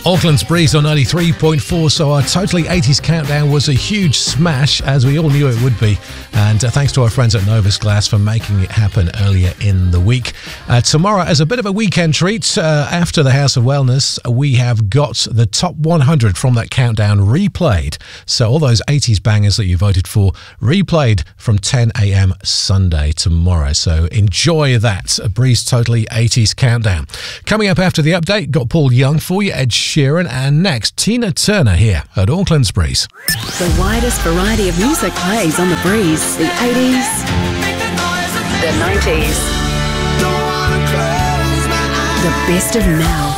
Auckland's Breeze on 93.4, so our Totally 80s countdown was a huge smash, as we all knew it would be. And thanks to our friends at Novus Glass for making it happen earlier in the week. Tomorrow, as a bit of a weekend treat, after the House of Wellness, we have got the top 100 from that countdown replayed. So all those 80s bangers that you voted for, replayed from 10 a.m. Sunday tomorrow. So enjoy that, a Breeze Totally 80s countdown. Coming up after the update, got Paul Young for you, Ed Sheeran, and next, Tina Turner here at Auckland's Breeze. The widest variety of music plays on the Breeze. The 80s, the 90s, the best of now.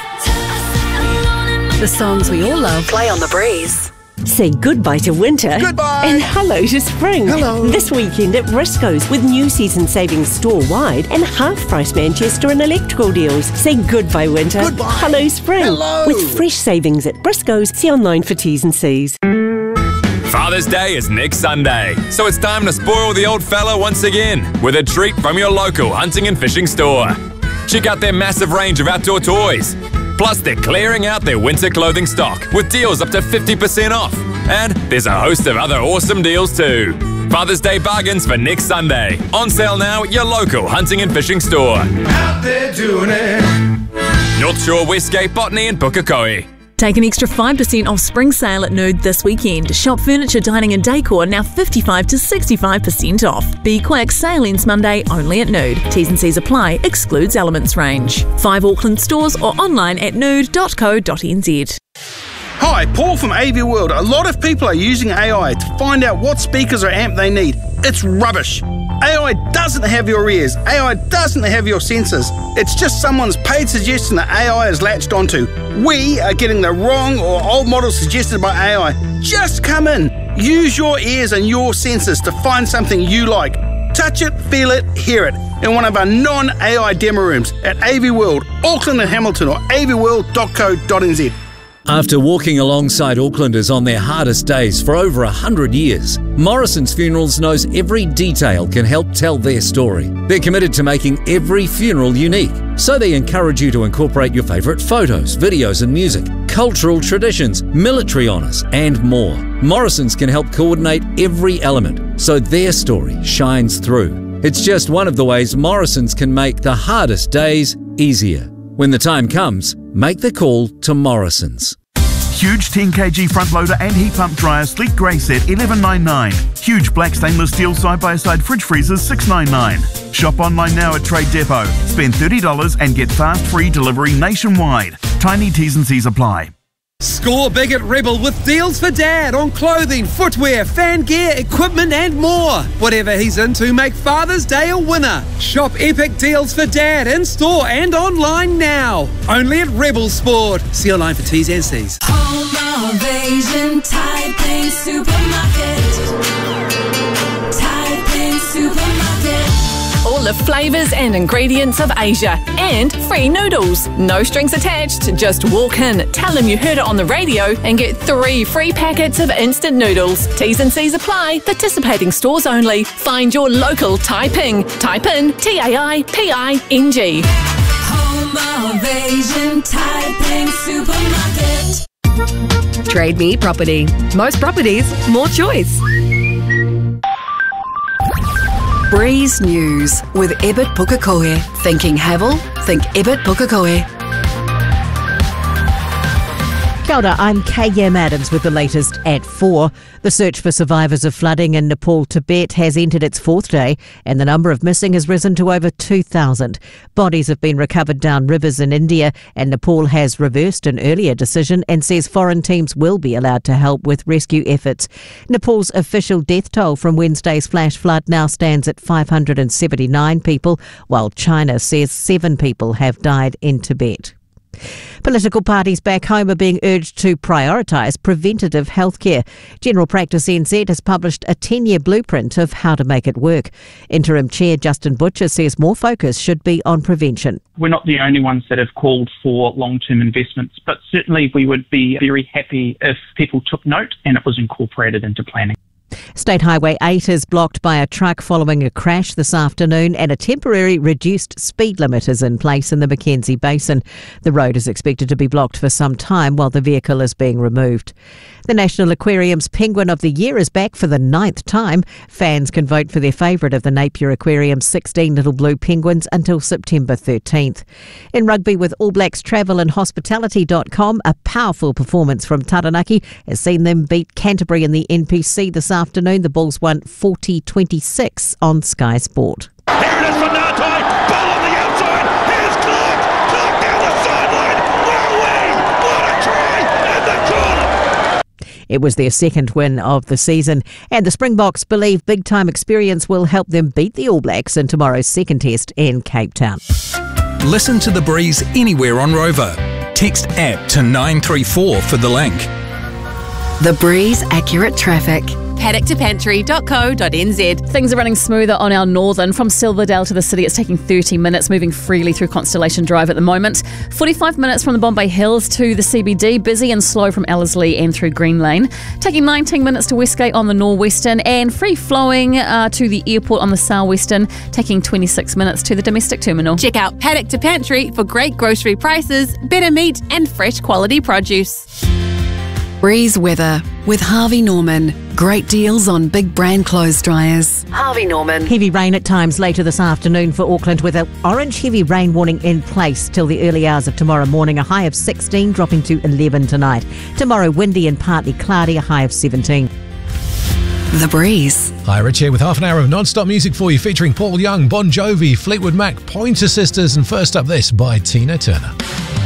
The songs we all love play on the Breeze. Say goodbye to winter. Goodbye. And hello to spring. Hello. This weekend at Briscoe's with new season savings store-wide and half-price Manchester and electrical deals. Say goodbye winter. Goodbye. Hello spring. Hello. With fresh savings at Briscoe's. See online for T's and C's. Father's Day is next Sunday, so it's time to spoil the old fella once again with a treat from your local hunting and fishing store. Check out their massive range of outdoor toys. Plus, they're clearing out their winter clothing stock with deals up to 50% off. And there's a host of other awesome deals too. Father's Day bargains for next Sunday. On sale now at your local hunting and fishing store. Out there doing it. North Shore, Westgate, Botany and Pukekohe. Take an extra 5% off spring sale at Nude this weekend. Shop furniture, dining and decor now 55 to 65% off. Be quick, sale ends Monday only at Nude. T's and C's apply, excludes Elements range. 5 Auckland stores or online at nude.co.nz. Hi, Paul from AV World. A lot of people are using AI to find out what speakers or amp they need. It's rubbish. AI doesn't have your ears. AI doesn't have your sensors. It's just someone's paid suggestion that AI has latched onto. We are getting the wrong or old model suggested by AI. Just come in. Use your ears and your sensors to find something you like. Touch it, feel it, hear it in one of our non-AI demo rooms at AV World, Auckland and Hamilton, or avworld.co.nz. After walking alongside Aucklanders on their hardest days for over 100 years, Morrison's Funerals knows every detail can help tell their story. They're committed to making every funeral unique, so they encourage you to incorporate your favourite photos, videos and music, cultural traditions, military honours and more. Morrison's can help coordinate every element, so their story shines through. It's just one of the ways Morrison's can make the hardest days easier. When the time comes, make the call to Morrison's. Huge 10kg front loader and heat pump dryer sleek grey set $11.99. Huge black stainless steel side-by-side fridge freezers $6.99. Shop online now at Trade Depot. Spend $30 and get fast free delivery nationwide. Tiny T's and C's apply. Score big at Rebel with deals for Dad on clothing, footwear, fan gear, equipment and more. Whatever he's into, make Father's Day a winner. Shop epic deals for Dad in store and online now. Only at Rebel Sport. See online for T's and C's. Home of Asian Taiping Supermarket. Taiping Supermarket. All the flavours and ingredients of Asia and free noodles. No strings attached, just walk in, tell them you heard it on the radio and get 3 free packets of instant noodles. T's and C's apply, participating stores only. Find your local Taiping. Type in Taiping. Home of Asian Taiping Supermarket. Trade Me Property. Most properties, more choice. Breeze News with Ebert Pukekohe. Thinking Havel? Think Ebert Pukekohe. Kia ora, I'm KM Adams with the latest at 4. The search for survivors of flooding in Nepal, Tibet has entered its 4th day and the number of missing has risen to over 2,000. Bodies have been recovered down rivers in India and Nepal has reversed an earlier decision and says foreign teams will be allowed to help with rescue efforts. Nepal's official death toll from Wednesday's flash flood now stands at 579 people, while China says 7 people have died in Tibet. Political parties back home are being urged to prioritise preventative healthcare. General Practice NZ has published a 10-year blueprint of how to make it work. Interim Chair Justin Butcher says more focus should be on prevention. We're not the only ones that have called for long-term investments, but certainly we would be very happy if people took note and it was incorporated into planning. State Highway 8 is blocked by a truck following a crash this afternoon, and a temporary reduced speed limit is in place in the Mackenzie Basin. The road is expected to be blocked for some time while the vehicle is being removed. The National Aquarium's Penguin of the Year is back for the 9th time. Fans can vote for their favourite of the Napier Aquarium's 16 little blue penguins until September 13th. In rugby, with All Blacks Travel and Hospitality.com, a powerful performance from Taranaki has seen them beat Canterbury in the NPC this afternoon. The Bulls won 40-26 on Sky Sport. Here it is for Ngatai. Ball on the outside. Here's Clark. Clark down the sideline. What a win. What a try. And the corner. It was their second win of the season, and the Springboks believe big-time experience will help them beat the All Blacks in tomorrow's second test in Cape Town. Listen to The Breeze anywhere on Rover. Text APP to 934 for the link. The Breeze Accurate Traffic. paddock2pantry.co.nz. Things are running smoother on our northern. From Silverdale to the city, it's taking 30 minutes, moving freely through Constellation Drive at the moment. 45 minutes from the Bombay Hills to the CBD, busy and slow from Ellerslie and through Green Lane. Taking 19 minutes to Westgate on the northwestern, and free flowing to the airport on the southwestern, taking 26 minutes to the domestic terminal. Check out Paddock to Pantry for great grocery prices, better meat and fresh quality produce. Breeze weather with Harvey Norman. Great deals on big brand clothes dryers. Harvey Norman. Heavy rain at times later this afternoon for Auckland, with an orange heavy rain warning in place till the early hours of tomorrow morning. A high of 16, dropping to 11 tonight. Tomorrow, windy and partly cloudy, a high of 17. The Breeze. Hi, Rich here with half an hour of non-stop music for you, featuring Paul Young, Bon Jovi, Fleetwood Mac, Pointer Sisters, and first up this by Tina Turner.